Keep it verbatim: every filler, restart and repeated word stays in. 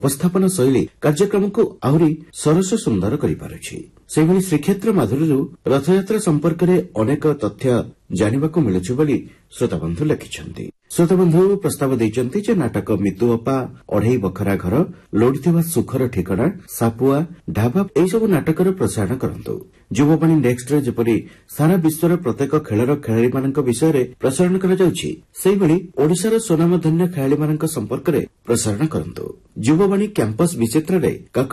ଉପସ୍ଥାପନ ଶୈଳୀ କାର୍ଯ୍ୟକ୍ରମକୁ ଆହୁରି ସରସ ସୁନ୍ଦର କରିପାରୁଛି। ସେହିଭଳି ଶ୍ରୀକ୍ଷେତ୍ର ମାଧୁରୀରୁ ରଥଯାତ୍ରା ସମ୍ପର୍କରେ ଅନେକ ତଥ୍ୟ ଜାଣିବାକୁ ମିଳୁଛି ବୋଲି ଶ୍ରୋତାବନ୍ଧୁ ଲେଖିଛନ୍ତି। ଶ୍ରୋତାବନ୍ଧୁ ପ୍ରସ୍ତାବ ଦେଇଛନ୍ତି ଯେ ନାଟକ ମିତୁଅପା, ଅଢେଇ ବଖରା ଘର, ଲୋଡ଼ିଥିବା ସୁଖର ଠିକଣା, ସାପୁଆ, ଢାବା ଏହିସବୁ ନାଟକର ପ୍ରସାରଣ କରନ୍ତୁ। ଯୁବବାଣୀ ନେକ୍ସଟରେ ଯେପରି ସାରା ବିଶ୍ୱର ପ୍ରତ୍ୟେକ ଖେଳର ଖେଳାଳିମାନଙ୍କ ବିଷୟରେ ପ୍ରସାରଣ କରାଯାଉଛି, ସେହିଭଳି ଓଡ଼ିଶାର ସ୍ୱନାମଧନ୍ୟ ଖେଳାଳିମାନଙ୍କ ସମ୍ପର୍କରେ ପ୍ରସାରଣ କରନ୍ତୁ। ଯୁବବାଣୀ କ୍ୟାମ୍ପସ ବିଚିତ୍ରରେ